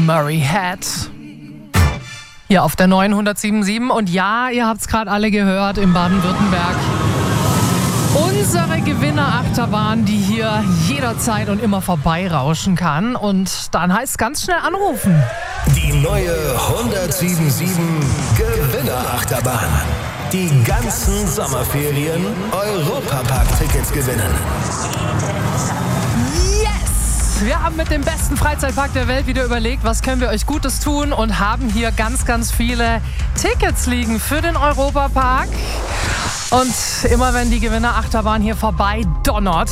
Murray Head. Hier auf der 907.7 und ja, ihr habt es gerade alle gehört, in Baden-Württemberg. Unsere Gewinnerachterbahn, die hier jederzeit und immer vorbeirauschen kann. Und dann heißt es ganz schnell anrufen. Die neue 107.7 Gewinnerachterbahn. Die ganzen Sommerferien Europapark-Tickets gewinnen. Wir haben mit dem besten Freizeitpark der Welt wieder überlegt, was können wir euch Gutes tun und haben hier ganz, ganz viele Tickets liegen für den Europapark. Und immer wenn die Gewinnerachterbahn hier vorbei donnert,